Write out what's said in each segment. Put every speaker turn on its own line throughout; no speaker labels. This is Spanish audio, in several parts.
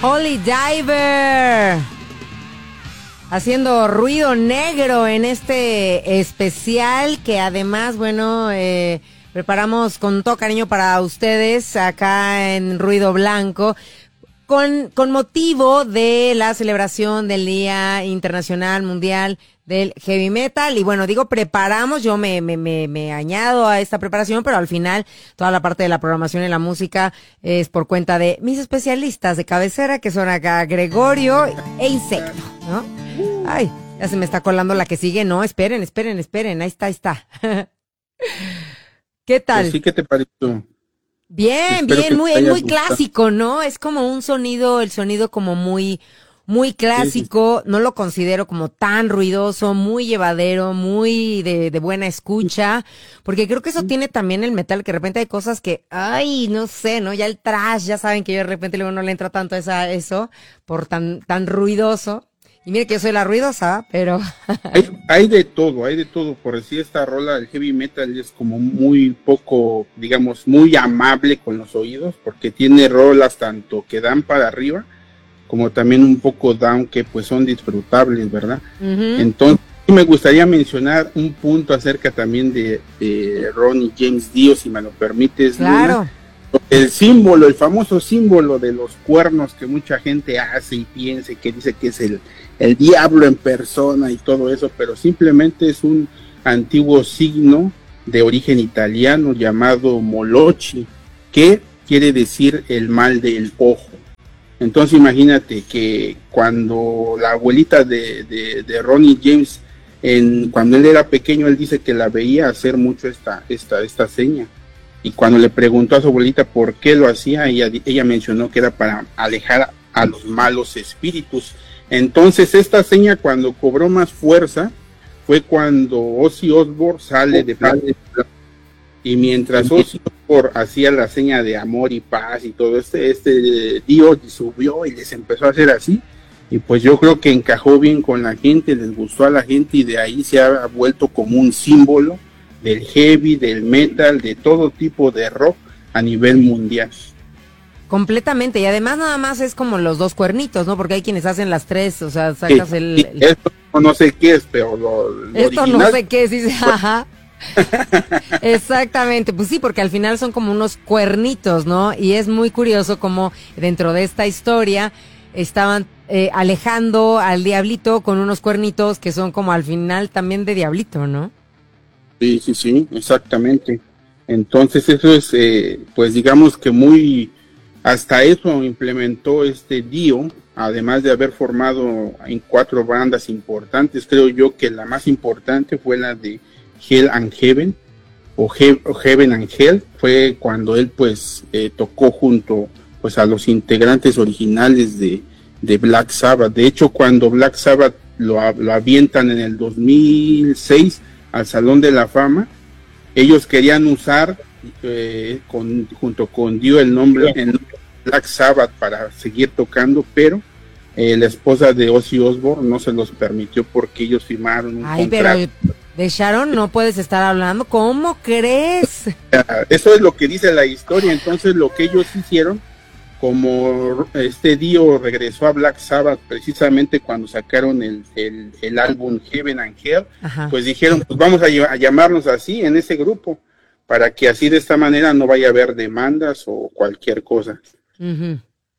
Holy Diver, haciendo ruido negro en este especial que además, bueno, preparamos con todo cariño para ustedes acá en Ruido Blanco. Con motivo de la celebración del Día Internacional Mundial del Heavy Metal. Y bueno, digo preparamos, yo me añado a esta preparación, pero al final toda la parte de la programación y la música es por cuenta de mis especialistas de cabecera, que son acá Gregorio e Insecto, ¿no? Ay, ya se me está colando la que sigue. No, esperen, ahí está. ¿Qué tal?
Pues sí, ¿qué te pareció?
Bien, muy clásico, ¿no? Es como un sonido, el sonido como muy clásico, sí. No lo considero como tan ruidoso, muy llevadero, muy de buena escucha, porque creo que eso tiene también el metal, que de repente hay cosas que, ay, no sé, ¿no? Ya el thrash, ya saben que yo de repente luego no le entra tanto eso, por tan ruidoso. Y mire que yo soy la ruidosa, pero...
hay de todo, por decir esta rola, el heavy metal es como muy poco, digamos, muy amable con los oídos, porque tiene rolas tanto que dan para arriba, como también un poco down, que pues son disfrutables, ¿verdad? Uh-huh. Entonces, me gustaría mencionar un punto acerca también de Ronnie James Dio, si me lo permites.
Claro.
Luna. El famoso símbolo de los cuernos que mucha gente hace y piensa que dice que es el diablo en persona y todo eso, pero simplemente es un antiguo signo de origen italiano llamado Molochi, que quiere decir el mal del ojo. Entonces imagínate que cuando la abuelita de Ronnie James, cuando él era pequeño, él dice que la veía hacer mucho esta seña. Y cuando le preguntó a su abuelita por qué lo hacía, ella mencionó que era para alejar a los malos espíritus. Entonces esta seña, cuando cobró más fuerza, fue cuando Ozzy Osbourne sale de Black. Y mientras Ozzy Osbourne hacía la seña de amor y paz y todo, Dio subió y les empezó a hacer así. Y pues yo creo que encajó bien con la gente, les gustó a la gente, y de ahí se ha vuelto como un símbolo del heavy, del metal, de todo tipo de rock a nivel mundial.
Completamente, y además nada más es como los dos cuernitos, ¿no? Porque hay quienes hacen las tres, o sea, sacas
sí, esto no sé qué es, pero lo
esto
original,
no sé qué es, dice, ajá. Exactamente, pues sí, porque al final son como unos cuernitos, ¿no? Y es muy curioso como dentro de esta historia estaban alejando al diablito con unos cuernitos que son como al final también de diablito, ¿no?
Sí, exactamente. Entonces eso es, pues digamos que hasta eso implementó Dio, además de haber formado en 4 bandas importantes. Creo yo que la más importante fue la de Hell and Heaven, o Heaven and Hell, fue cuando él pues tocó junto pues a los integrantes originales de Black Sabbath. De hecho, cuando Black Sabbath lo avientan en el 2006 al Salón de la Fama, ellos querían usar junto con Dio el nombre Black Sabbath para seguir tocando, pero la esposa de Ozzy Osbourne no se los permitió porque ellos firmaron un contrato.
Pero de Sharon no puedes estar hablando, ¿cómo crees?
Eso es lo que dice la historia. Entonces lo que ellos hicieron, como Dio regresó a Black Sabbath precisamente cuando sacaron el álbum Heaven and Hell, ajá, pues dijeron, pues vamos a llamarnos así en ese grupo, para que así de esta manera no vaya a haber demandas o cualquier cosa.
Uh-huh.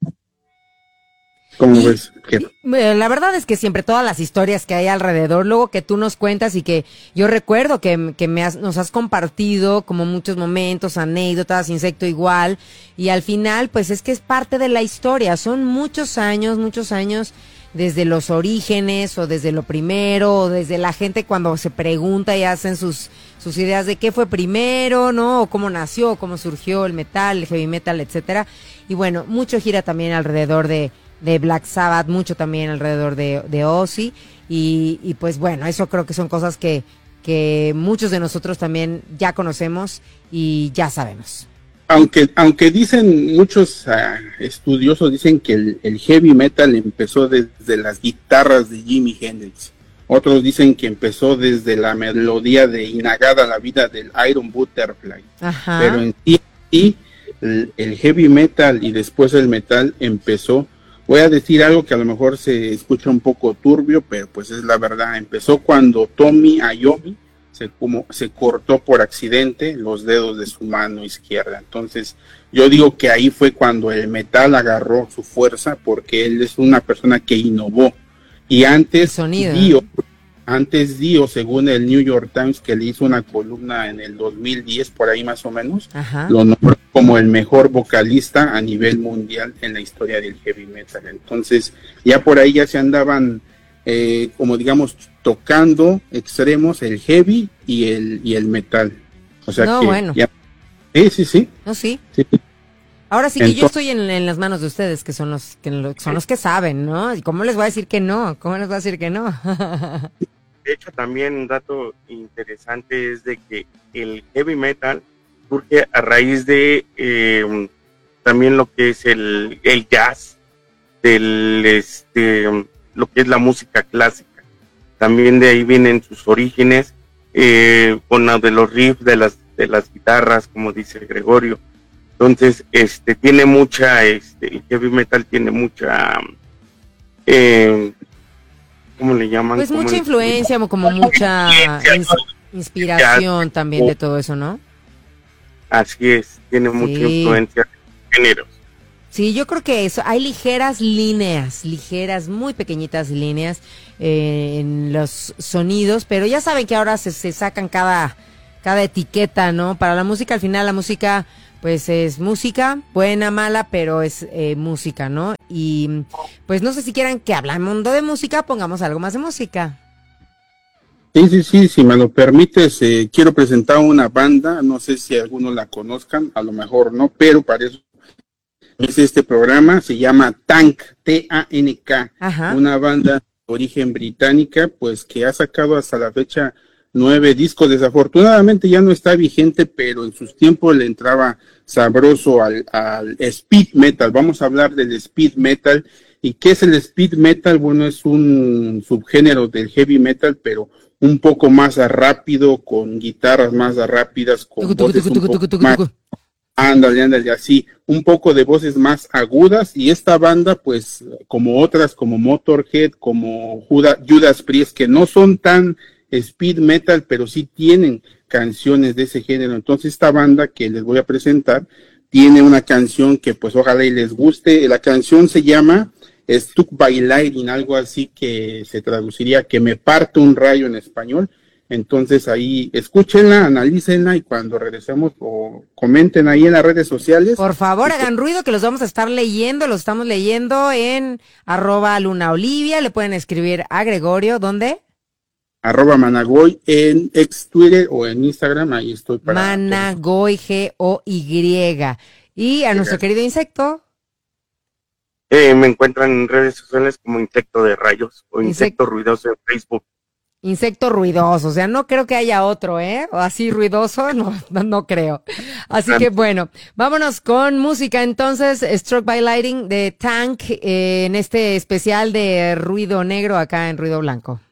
¿Cómo ves?
La verdad es que siempre todas las historias que hay alrededor, luego que tú nos cuentas y que yo recuerdo que nos has compartido como muchos momentos, anécdotas, Insecto igual, y al final pues es que es parte de la historia, son muchos años desde los orígenes o desde lo primero o desde la gente cuando se pregunta y hacen sus ideas de qué fue primero, ¿no? O cómo nació, cómo surgió el metal, el heavy metal, etcétera. Y bueno, mucho gira también alrededor de Black Sabbath, mucho también alrededor de Ozzy, y pues bueno, eso creo que son cosas que muchos de nosotros también ya conocemos y ya sabemos.
Aunque dicen muchos estudiosos, dicen que el heavy metal empezó desde las guitarras de Jimi Hendrix. Otros dicen que empezó desde la melodía de Inagada la vida del Iron Butterfly. Ajá. Pero en sí el heavy metal y después el metal empezó Voy a decir algo que a lo mejor se escucha un poco turbio, pero pues es la verdad. Empezó cuando Tommy Iommi se cortó por accidente los dedos de su mano izquierda. Entonces, yo digo que ahí fue cuando el metal agarró su fuerza, porque él es una persona que innovó. Y antes Dio, según el New York Times, que le hizo una columna en el 2010, por ahí más o menos, lo nombró como el mejor vocalista a nivel mundial en la historia del heavy metal. Entonces, ya por ahí ya se andaban, como digamos, tocando extremos, el heavy y el metal. O sea
no,
que
bueno.
ya... Sí.
No, sí.
Sí.
Ahora sí que yo estoy en las manos de ustedes, que son los que saben, ¿no? ¿Y cómo les voy a decir que no? ¿Cómo les voy a decir que no?
De hecho, también un dato interesante es de que el heavy metal surge a raíz de también lo que es el jazz, lo que es la música clásica. También de ahí vienen sus orígenes, con lo de los riffs de las guitarras, como dice Gregorio. Entonces, tiene mucha, el heavy metal tiene mucha, ¿cómo le llaman?
Pues mucha influencia, como mucha inspiración también de todo eso, ¿no?
Así es, tiene mucha influencia de géneros.
Sí, yo creo que eso, hay ligeras, muy pequeñitas líneas en los sonidos, pero ya saben que ahora se sacan cada etiqueta, ¿no? Para la música, al final la música, pues es música, buena, mala, pero es música, ¿no? Y pues no sé si quieran que hablamos de música, pongamos algo más de música.
Sí, si me lo permites, quiero presentar una banda, no sé si algunos la conozcan, a lo mejor no, pero para eso es este programa, se llama Tank, T-A-N-K, una banda de origen británica, pues que ha sacado hasta la fecha 9 discos. Desafortunadamente ya no está vigente, pero en sus tiempos le entraba sabroso al speed metal. Vamos a hablar del speed metal. ¿Y qué es el speed metal? Bueno, es un subgénero del heavy metal, pero un poco más rápido, con guitarras más rápidas, con voces un poco más... Ándale, así, un poco de voces más agudas. Y esta banda, pues, como otras, como Motorhead, como Judas Priest, que no son tan speed metal, pero sí tienen canciones de ese género. Entonces, esta banda que les voy a presentar tiene una canción que, pues, ojalá y les guste. La canción se llama Struck by Lightning, algo así que se traduciría que me parte un rayo en español. Entonces ahí escúchenla, analícenla y cuando regresemos o comenten ahí en las redes sociales.
Por favor, hagan ruido que los vamos a estar leyendo, los estamos leyendo en @lunaolivia, le pueden escribir a Gregorio, ¿dónde?
@Managoy en ex Twitter o en Instagram, ahí estoy para...
Managoy, Goy. Y a nuestro querido Insecto.
Me encuentran en redes sociales como Insecto de Rayos o Insecto Ruidoso en Facebook.
Insecto ruidoso, o sea, no creo que haya otro, o así ruidoso, no creo. Así que bueno, vámonos con música entonces, Struck by Lightning de Tank, en este especial de Ruido Negro acá en Ruido Blanco.